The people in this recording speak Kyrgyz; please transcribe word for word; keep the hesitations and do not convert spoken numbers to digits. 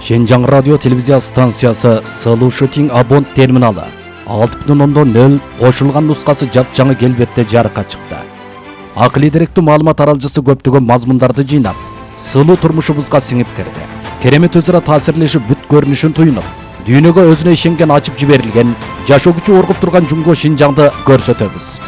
Şenjan радио телевизия станциясы Сылуу Шутинг Абонт терминалы алты бүтүн ондон нөл кошулган нускасы жапжаңы келбетте жарыкка чыкты. Акылий деректүү маалымат аралжысы көптөгөн мазмундарды жыйнап, сылуу турмушубузга сиңип кирди. Керемет өзара таасирлешип бүт көрүнүшүн туюнуп, дүйнөгө өзүнө ишенген ачып жиберилген, жашоо күчү оргуп турган Жумго Шинжаңды көрсөтөбүз.